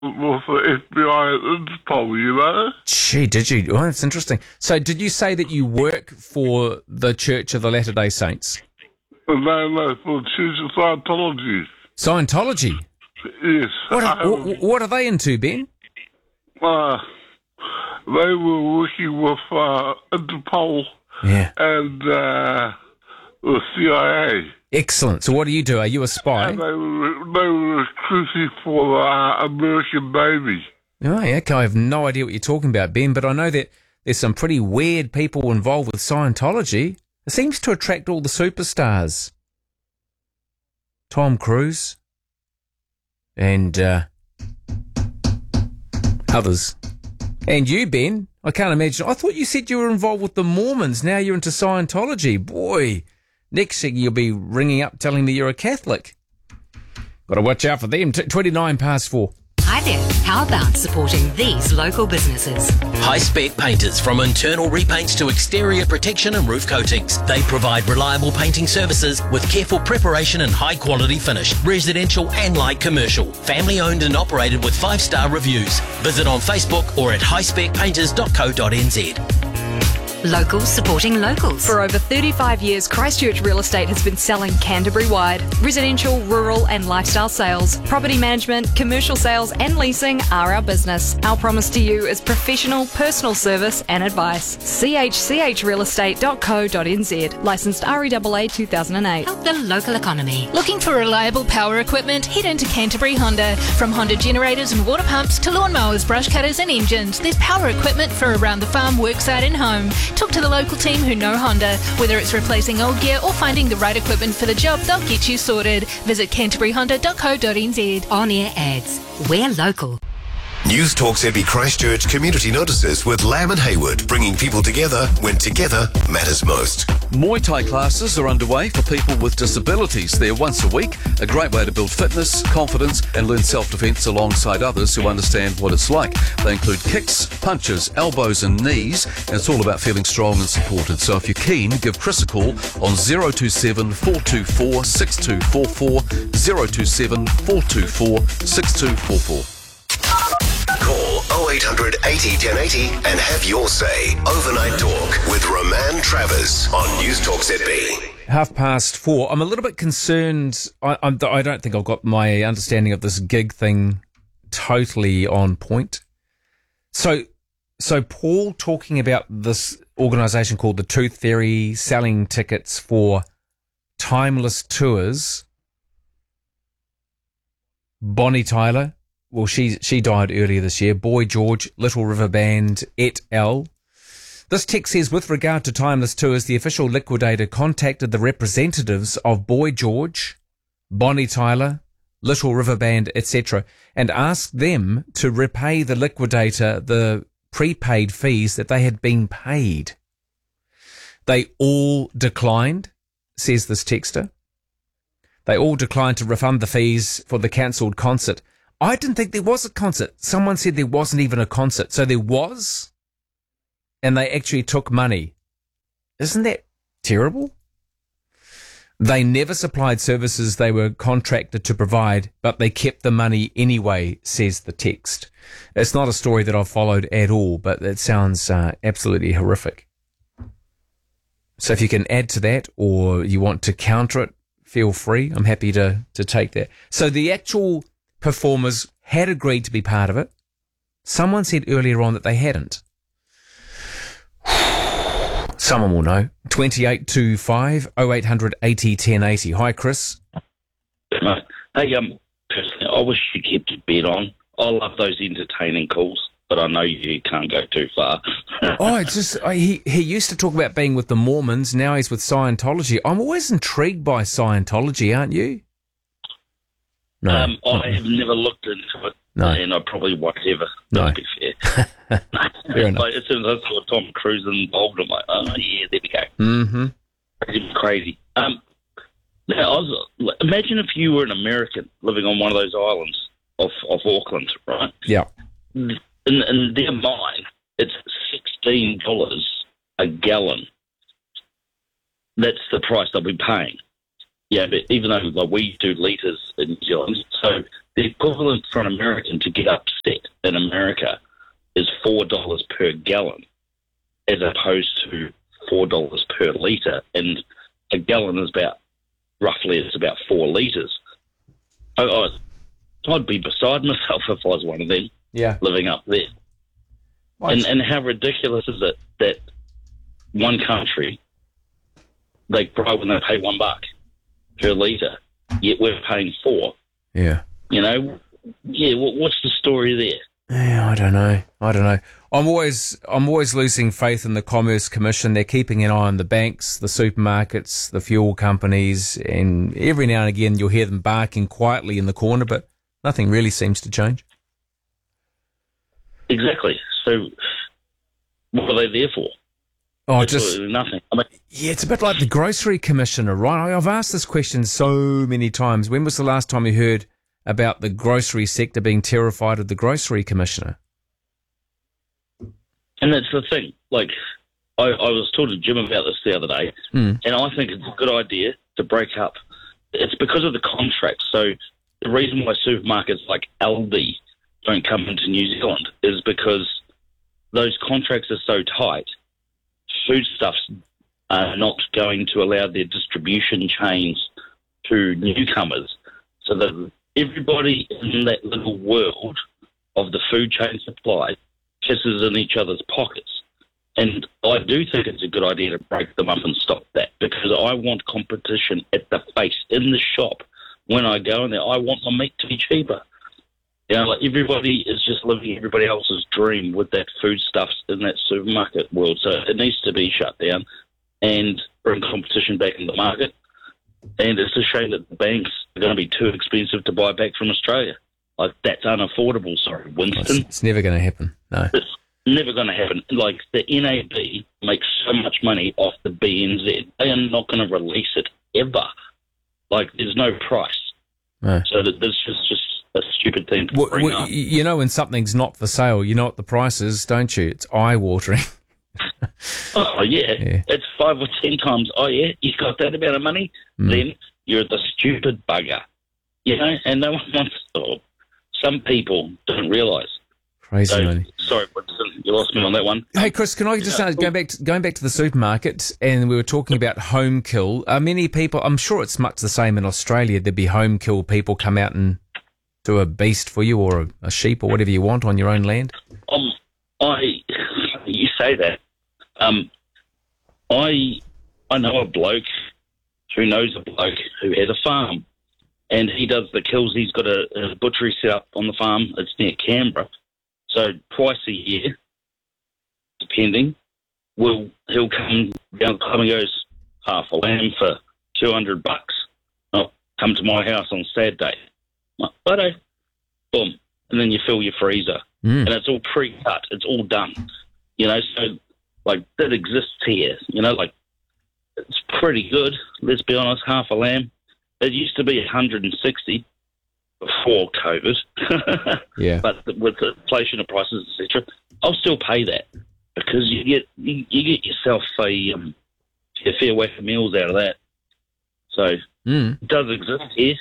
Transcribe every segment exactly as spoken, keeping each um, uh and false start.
with the F B I and Interpol, you know? Gee, did you? Oh, that's interesting. So did you say that you work for the Church of the Latter-day Saints? No, no, for Church of Scientology. Scientology? Yes. What are, um, what, what are they into, Ben? Uh, they were working with uh, Interpol Yeah. and uh, the C I A. Excellent. So what do you do? Are you a spy? And they were, they were recruiting for the uh, American Navy. Oh, yeah, okay. I have no idea what you're talking about, Ben, but I know that there's some pretty weird people involved with Scientology. It seems to attract all the superstars. Tom Cruise and uh, others. And you, Ben, I can't imagine. I thought you said you were involved with the Mormons. Now you're into Scientology. Boy, next thing you'll be ringing up telling me you're a Catholic. Got to watch out for them. T- twenty-nine past four. Hi there. How about supporting these local businesses? High-spec painters, from internal repaints to exterior protection and roof coatings. They provide reliable painting services with careful preparation and high-quality finish. Residential and light commercial. Family-owned and operated with five-star reviews. Visit on Facebook or at high spec painters dot co dot n z. Locals supporting locals. For over thirty-five years, Christchurch Real Estate has been selling Canterbury-wide. Residential, rural and lifestyle sales, property management, commercial sales and leasing are our business. Our promise to you is professional, personal service and advice. c h c h real estate dot co dot n z. Licensed R E A A two thousand eight. Help the local economy. Looking for reliable power equipment? Head into Canterbury Honda. From Honda generators and water pumps to lawnmowers, brush cutters and engines, there's power equipment for around the farm, worksite and home. Talk to the local team who know Honda. Whether it's replacing old gear or finding the right equipment for the job, they'll get you sorted. Visit canterbury honda dot co dot n z. On-air ads. We're local. News Talk Z B Christchurch Community Notices with Lamb and Hayward, bringing people together when together matters most. Muay Thai classes are underway for people with disabilities. They're once a week, a great way to build fitness, confidence and learn self-defence alongside others who understand what it's like. They include kicks, punches, elbows and knees, and it's all about feeling strong and supported. So if you're keen, give Chris a call on zero two seven, four two four, six two four four, zero two seven, four two four, six two four four. Call oh eight hundred eighty ten eighty and have your say. Overnight Talk with Roman Travers on News Talk Z B. Half past four. I'm a little bit concerned. I, I'm, I don't think I've got my understanding of this gig thing totally on point. So, so Paul talking about this organisation called the Tooth Fairy selling tickets for timeless tours. Bonnie Tyler. Well, she she died earlier this year. Boy George, Little River Band, et al. This text says, with regard to timeless tours, the official liquidator contacted the representatives of Boy George, Bonnie Tyler, Little River Band, et cetera, and asked them to repay the liquidator the prepaid fees that they had been paid. They all declined, says this texter. They all declined to refund the fees for the cancelled concert. I didn't think there was a concert. Someone said there wasn't even a concert. So there was, and they actually took money. Isn't that terrible? They never supplied services they were contracted to provide, but they kept the money anyway, says the text. It's not a story that I've followed at all, but it sounds uh, absolutely horrific. So if you can add to that or you want to counter it, feel free. I'm happy to, to take that. So the actual performers had agreed to be part of it. Someone said earlier on that they hadn't. Someone will know. twenty-eight two five, oh eight hundred eighty ten eighty. Hi, Chris. Hey, um, personally, I wish you kept your bed on. I love those entertaining calls, but I know you can't go too far. oh, it's just, uh, he, he used to talk about being with the Mormons. Now he's with Scientology. I'm always intrigued by Scientology, aren't you? No, um, I have never looked into it, no. and I probably won't ever. No. To be fair. Fair enough. Like, as soon as I saw Tom Cruise involved, I'm like, oh, yeah, there we go. Mm-hmm. It's crazy. Um, now, I was, imagine if you were an American living on one of those islands off, off Auckland, right? Yeah. In, in their mind, it's sixteen dollars a gallon. That's the price they'll be paying. Yeah, but even though like, we do litres in New Zealand, so the equivalent for an American to get upset in America is four dollars per gallon, as opposed to four dollars per litre, and a gallon is about, roughly, it's about four litres. I, I, I'd be beside myself if I was one of them, Yeah. living up there. And, and how ridiculous is it that one country, they cry when they pay one buck per litre, yet we're paying four. Yeah. You know, yeah. What, what's the story there? Yeah, I don't know. I don't know. I'm always, I'm always losing faith in the Commerce Commission. They're keeping an eye on the banks, the supermarkets, the fuel companies, and every now and again you'll hear them barking quietly in the corner, but nothing really seems to change. Exactly. So, what are they there for? Oh, just Absolutely nothing. I mean, yeah, it's a bit like the Grocery Commissioner, right? I've asked this question so many times. When was the last time you heard about the grocery sector being terrified of the Grocery Commissioner? and that's the thing. Like, I, I was talking to Jim about this the other day, mm. and I think it's a good idea to break up. It's because of the contracts. So the reason why supermarkets like Aldi don't come into New Zealand is because those contracts are so tight. Foodstuffs are not going to allow their distribution chains to newcomers, so that everybody in that little world of the food chain supply kisses in each other's pockets. And I do think it's a good idea to break them up and stop that, because I want competition at the face, in the shop. When I go in there, I want my meat to be cheaper. You know, like everybody is just living everybody else's dream with that foodstuffs in that supermarket world. So it needs to be shut down and bring competition back in the market. And it's a shame that the banks are going to be too expensive to buy back from Australia. Like, that's unaffordable, sorry, Winston. It's, it's never going to happen, no. It's never going to happen. Like, the N A B makes so much money off the B N Z. They are not going to release it ever. Like, there's no price. No. So that this is just a stupid thing to Well, bring well, up. you know when something's not for sale, you know what the price is, don't you? It's eye-watering. Oh, yeah. Yeah. It's five or ten times, oh, yeah, you got that amount of money? Mm. Then you're the stupid bugger. You know, and no one wants to. Some people don't realise. Crazy So, money. sorry, Winston, you lost me on that one. Hey, Chris, can I just Yeah. uh, go back to, going back to the supermarket, and we were talking about home kill. Uh, many people, I'm sure it's much the same in Australia. There'd be home kill people come out and do a beast for you, or a, a sheep, or whatever you want on your own land. Um, I, you say that. Um, I, I know a bloke who knows a bloke who has a farm, and he does the kills. He's got a, a butchery set up on the farm. It's near Canberra. So twice a year, depending, will he'll come down, come and goes half a lamb for two hundred bucks. Oh, come to my house on Saturday. I'm like, righto, boom, and then you fill your freezer, Mm. and it's all pre-cut. It's all done. You know, so like that exists here. You know, like it's pretty good. Let's be honest, half a lamb. It used to be one hundred sixty. Before COVID, Yeah. but with the inflation of prices, et cetera, I'll still pay that because you get you, you get yourself a, um, a fair whack of meals out of that. So Mm. it does exist here,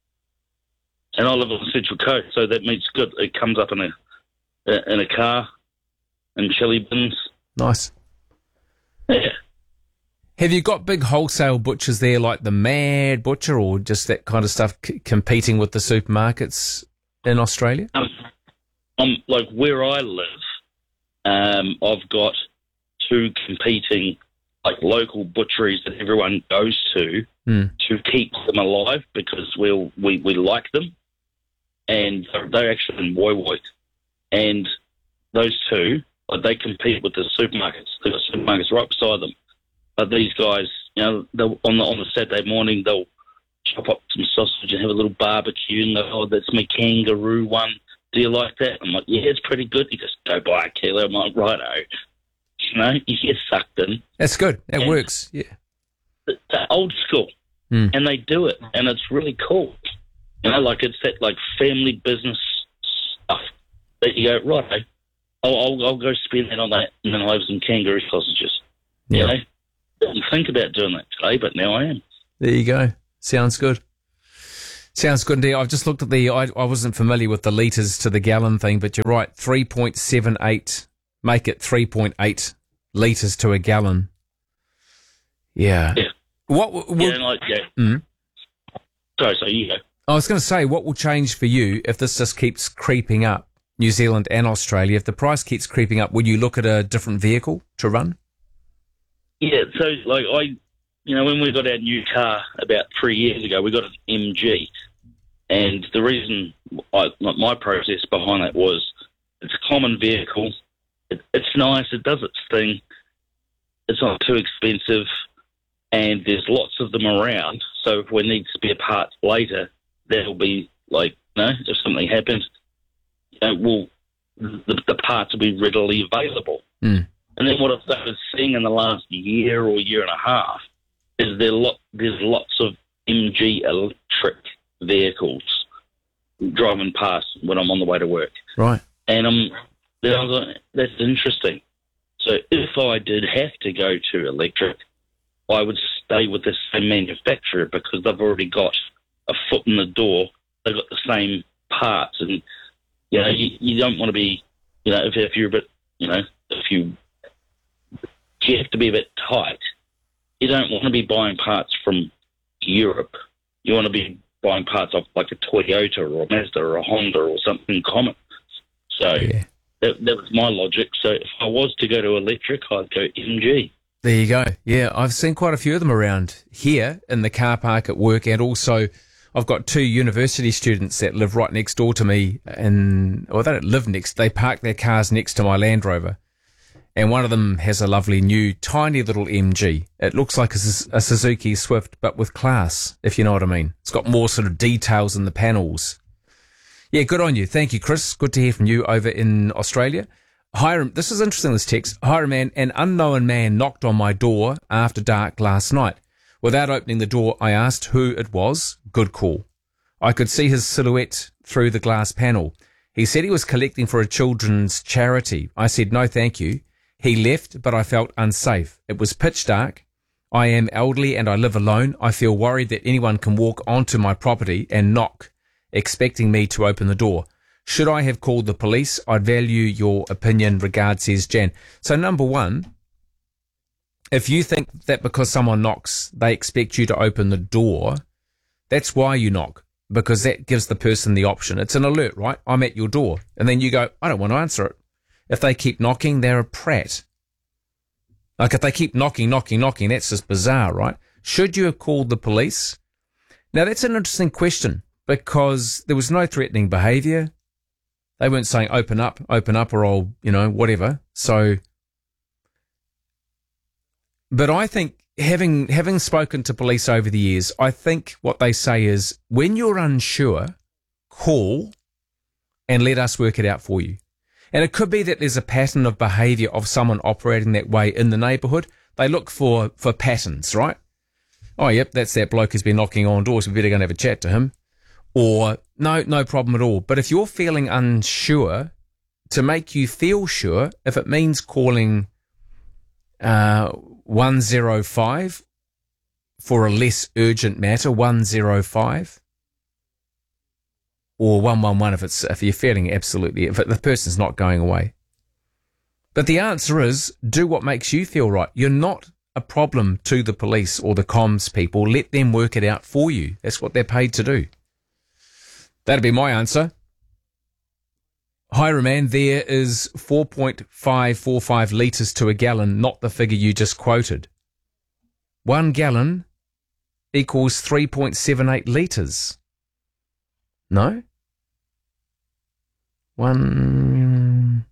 and I live on Central Coast, so that means good. It comes up in a in a car, in chili bins. Nice. Yeah. Have you got big wholesale butchers there like the Mad Butcher, or just that kind of stuff c- competing with the supermarkets in Australia? Um, um, like where I live, um, I've got two competing, like local butcheries that everyone goes to Mm. to keep them alive because we'll, we we like them, and they're, they're actually in Woi Woi, and those two, like they compete with the supermarkets. They've got supermarkets right beside them. But these guys, you know, they'll, on the on the Saturday morning, they'll chop up some sausage and have a little barbecue, and they'll, oh, that's my kangaroo one. Do you like that? I'm like, yeah, it's pretty good. You just go buy a kilo. I'm like, righto. You know, you get sucked in. That's good. That And- works. Yeah. They're old school, Mm. and they do it, and it's really cool. You know, like it's that like family business stuff that you go, righto, I'll, I'll, I'll go spend that on that, and then I'll have some kangaroo sausages. Yeah. You know? Didn't think about doing that today, but now I am. There you go. Sounds good. Sounds good indeed. I've just looked at the, I, I wasn't familiar with the litres to the gallon thing, but you're right, three point seven eight, make it three point eight litres to a gallon. Yeah. Yeah. What will, yeah, like, yeah. Mm? Sorry, so you go. I was going to say, what will change for you if this just keeps creeping up, New Zealand and Australia? If the price keeps creeping up, will you look at a different vehicle to run? Yeah, so, like, I, you know, when we got our new car about three years ago, we got an M G. And the reason, I, my process behind it was, it's a common vehicle. It, it's nice. It does its thing. It's not too expensive. And there's lots of them around. So if we need spare parts later, that'll be like, you know, if something happens, you know, well, the, the parts will be readily available. Mm. And then what I've started seeing in the last year or year and a half is there lot, there's lots of M G electric vehicles driving past when I'm on the way to work. Right. And I'm, then I was like, that's interesting. So if I did have to go to electric, I would stay with the same manufacturer because they've already got a foot in the door. They've got the same parts, and you know you, you don't want to be, you know, if, if you're a bit, you know, if you if you have to be a bit tight, you don't want to be buying parts from Europe. You want to be buying parts off like a Toyota or a Mazda or a Honda or something common. So yeah. that, that was my logic. So if I was to go to electric, I'd go M G. There you go. Yeah, I've seen quite a few of them around here in the car park at work, and also I've got two university students that live right next door to me, and well, they don't live next. They park their cars next to my Land Rover, and one of them has a lovely new tiny little M G. It looks like a, a Suzuki Swift, but with class, if you know what I mean. It's got more sort of details in the panels. Yeah, good on you. Thank you, Chris. Good to hear from you over in Australia. Hi, this is interesting, this text. Hi, man, an unknown man knocked on my door after dark last night. Without opening the door, I asked who it was. Good call. I could see his silhouette through the glass panel. He said he was collecting for a children's charity. I said, no, thank you. He left, but I felt unsafe. It was pitch dark. I am elderly and I live alone. I feel worried that anyone can walk onto my property and knock, expecting me to open the door. Should I have called the police? I'd value your opinion. Regards, says Jan. So number one, if you think that because someone knocks, they expect you to open the door, that's why you knock, because that gives the person the option. It's an alert, right? I'm at your door. And then you go, I don't want to answer it. If they keep knocking, they're a prat. Like if they keep knocking, knocking, knocking, that's just bizarre, right? Should you have called the police? Now that's an interesting question because there was no threatening behaviour. They weren't saying open up, open up, or I'll, you know, whatever. So, but I think having having spoken to police over the years, I think what they say is when you're unsure, call and let us work it out for you. And it could be that there's a pattern of behaviour of someone operating that way in the neighbourhood. They look for, for patterns, right? Oh, yep, that's that bloke who's been knocking on doors. We better go and have a chat to him. Or, no, no problem at all. But if you're feeling unsure, to make you feel sure, if it means calling uh, one zero five for a less urgent matter, one zero five, or one one one if it's if you're feeling absolutely, if the person's not going away. But the answer is, do what makes you feel right. You're not a problem to the police or the comms people. Let them work it out for you. That's what they're paid to do. That'd be my answer. Hi, Roman, there is four point five four five litres to a gallon, not the figure you just quoted. One gallon equals three point seven eight litres. No? One...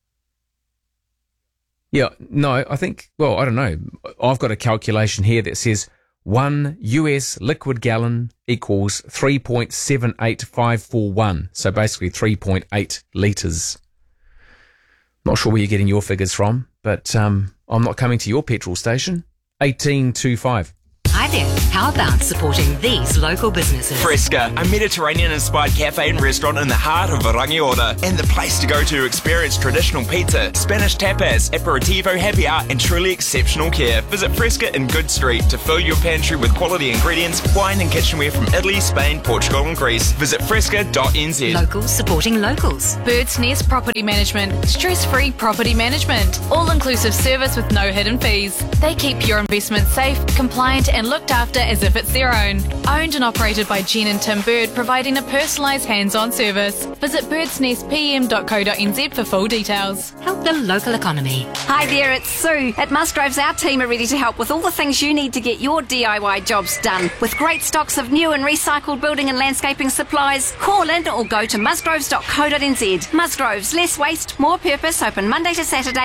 Yeah, no, I think, well, I don't know. I've got a calculation here that says one U S liquid gallon equals three point seven eight five four one. So basically three point eight litres. Not sure where you're getting your figures from, but um, I'm not coming to your petrol station. eighteen twenty-five. Hi there. How about supporting these local businesses? Fresca, a Mediterranean-inspired cafe and restaurant in the heart of Rangiora, and the place to go to experience traditional pizza, Spanish tapas, aperitivo, happy hour, and truly exceptional care. Visit Fresca in Good Street to fill your pantry with quality ingredients, wine and kitchenware from Italy, Spain, Portugal and Greece. Visit fresca dot n z. Locals supporting locals. Bird's Nest Property Management. Stress-free property management. All-inclusive service with no hidden fees. They keep your investment safe, compliant and looked after as if it's their own. Owned and operated by Jen and Tim Bird, providing a personalised hands-on service. Visit birds nest p m dot co dot n z for full details. Help the local economy. Hi there, it's Sue. At Musgroves, our team are ready to help with all the things you need to get your D I Y jobs done. With great stocks of new and recycled building and landscaping supplies, call in or go to musgroves dot co dot n z. Musgroves, less waste, more purpose, open Monday to Saturday